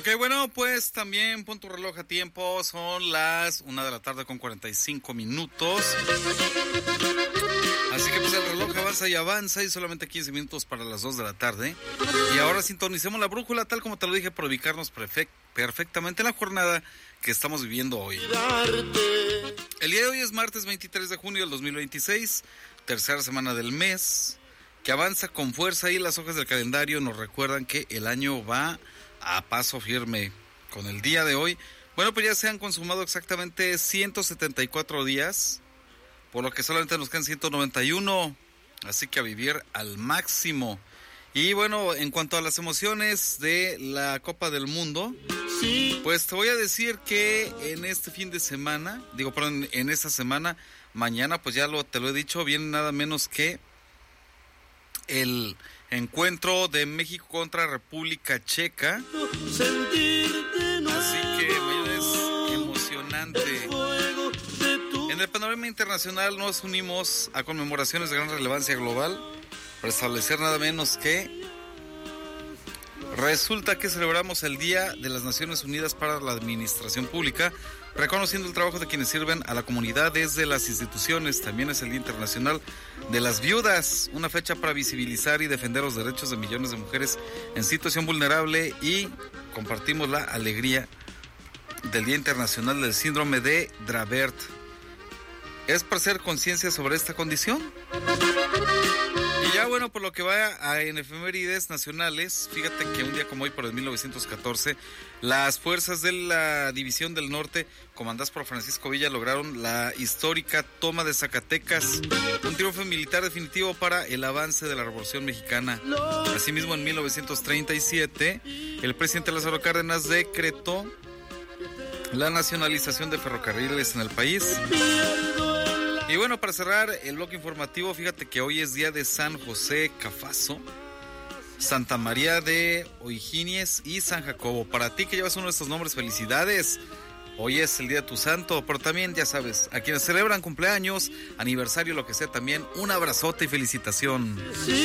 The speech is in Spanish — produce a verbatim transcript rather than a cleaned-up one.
Ok, bueno, pues también pon tu reloj a tiempo, son las una de la tarde con cuarenta y cinco minutos. Así que pues el reloj avanza y avanza y solamente quince minutos para las dos de la tarde. Y ahora sintonicemos la brújula, tal como te lo dije, para ubicarnos perfect, perfectamente en la jornada que estamos viviendo hoy. El día de hoy es martes veintitrés de junio del dos mil veintiséis, tercera semana del mes, que avanza con fuerza y las hojas del calendario nos recuerdan que el año va a paso firme. Con el día de hoy, bueno, pues ya se han consumado exactamente ciento setenta y cuatro días, por lo que solamente nos quedan ciento noventa y uno, así que a vivir al máximo. Y bueno, en cuanto a las emociones de la Copa del Mundo, sí, pues te voy a decir que en este fin de semana, digo, perdón, en esta semana, mañana, pues ya lo te lo he dicho, viene nada menos que el encuentro de México contra República Checa. Así que mañana es emocionante. En el panorama internacional nos unimos a conmemoraciones de gran relevancia global para establecer nada menos que resulta que celebramos el Día de las Naciones Unidas para la Administración Pública, reconociendo el trabajo de quienes sirven a la comunidad desde las instituciones. También es el Día Internacional de las Viudas, una fecha para visibilizar y defender los derechos de millones de mujeres en situación vulnerable, y compartimos la alegría del Día Internacional del Síndrome de Dravet. ¿Es para hacer conciencia sobre esta condición? Y ya bueno, por lo que va a en efemérides nacionales, fíjate que un día como hoy, por el mil novecientos catorce, las fuerzas de la División del Norte, comandadas por Francisco Villa, lograron la histórica toma de Zacatecas, un triunfo militar definitivo para el avance de la Revolución Mexicana. Asimismo, en mil novecientos treinta y siete, el presidente Lázaro Cárdenas decretó la nacionalización de ferrocarriles en el país. Y bueno, para cerrar el bloque informativo, fíjate que hoy es día de San José Cafaso, Santa María de Oiginies y San Jacobo. Para ti que llevas uno de estos nombres, felicidades. Hoy es el día de tu santo, pero también, ya sabes, a quienes celebran cumpleaños, aniversario, lo que sea, también un abrazote y felicitación. Sí.